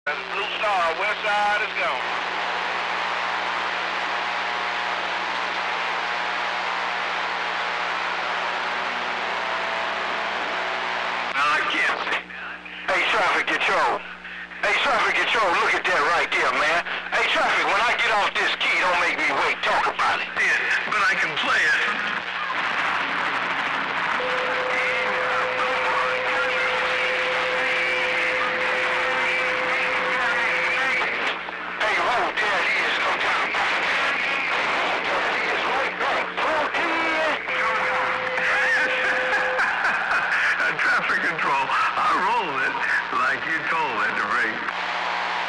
Blue Star, west side is gone. I can't see. Hey, traffic control. Hey, traffic control, look at that right there, man. Hey, traffic, when I get off this key, don't make me wait. Talk about it. Yeah.